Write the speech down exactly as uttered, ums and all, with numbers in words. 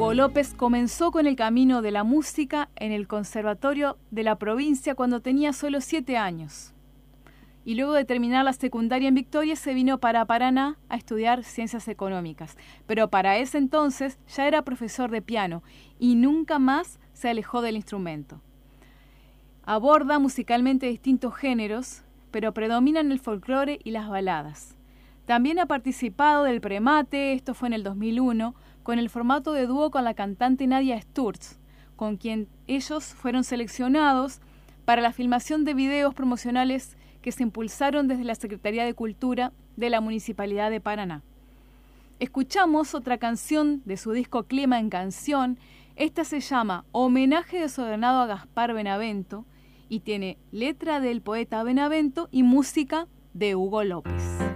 Hugo López comenzó con el camino de la música en el Conservatorio de la provincia cuando tenía solo siete años. Y luego de terminar la secundaria en Victoria se vino para Paraná a estudiar ciencias económicas. Pero para ese entonces ya era profesor de piano y nunca más se alejó del instrumento. Aborda musicalmente distintos géneros, pero predominan el folclore y las baladas. También ha participado del Premate, esto fue en el dos mil uno, con el formato de dúo con la cantante Nadia Sturz, con quien ellos fueron seleccionados para la filmación de videos promocionales que se impulsaron desde la Secretaría de Cultura de la Municipalidad de Paraná. Escuchamos otra canción de su disco Clima en Canción. Esta se llama Homenaje desordenado a Gaspar Benavento y tiene letra del poeta Benavento y música de Hugo López.